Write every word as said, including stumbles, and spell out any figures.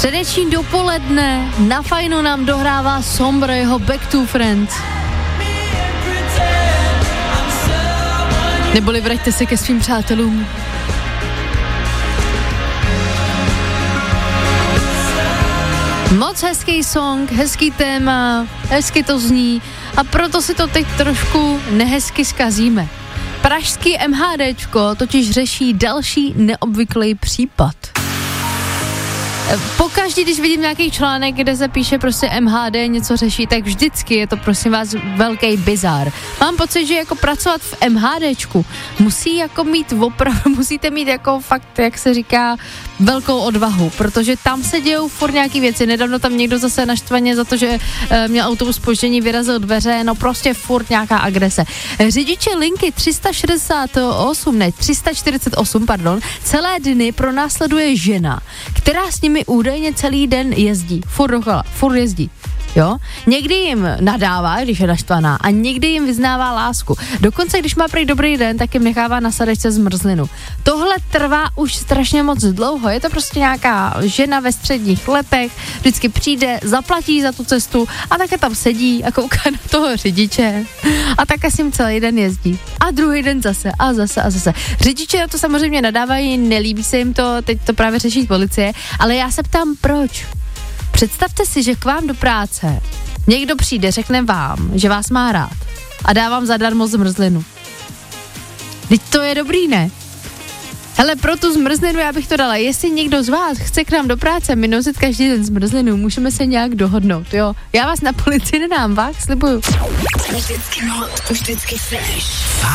Středeční dopoledne, na Fajnu nám dohrává Sombra, jeho Back to Friends. Neboli vraťte se ke svým přátelům. Moc hezký song, hezký téma, hezky to zní a proto si to teď trošku nehezky zkazíme. Pražský MHDčko totiž řeší další neobvyklý případ. Pokaždý, když vidím nějaký článek, kde se píše prostě M H D něco řeší, tak vždycky je to prosím vás velký bizár. Mám pocit, že jako pracovat v MHDčku musí jako mít opravdu, musíte mít jako fakt, jak se říká, velkou odvahu, protože tam se dějou furt nějaký věci. Nedávno tam někdo zase naštvaně za to, že e, měl autobus zpoždění, vyrazil dveře, no prostě furt nějaká agrese. Řidiče linky tři sta šedesát osm, ne, tři sta čtyřicet osm, pardon, celé dny pronásleduje žena, která s nimi údajně celý den jezdí, furt dokola, furt jezdí. Jo? Někdy jim nadává, když je naštvaná, a někdy jim vyznává lásku. Dokonce, když má prý dobrý den, tak jim nechává na sedačce zmrzlinu. Tohle trvá už strašně moc dlouho. Je to prostě nějaká žena ve středních letech, vždycky přijde, zaplatí za tu cestu a také tam sedí a kouká na toho řidiče. A také s ním celý den jezdí. A druhý den zase a zase a zase. Řidiče na to samozřejmě nadávají, nelíbí se jim to, teď to právě řeší policie, ale já se ptám, proč? Představte si, že k vám do práce někdo přijde, řekne vám, že vás má rád a dá vám zadarmo zmrzlinu. Teď to je dobrý, ne? Hele, pro tu zmrzlinu já bych to dala. Jestli někdo z vás chce k nám do práce mi nosit každý den zmrzlinu, můžeme se nějak dohodnout, jo? Já vás na policii nedám, vás slibuju. Vždycky hot, vždycky fresh.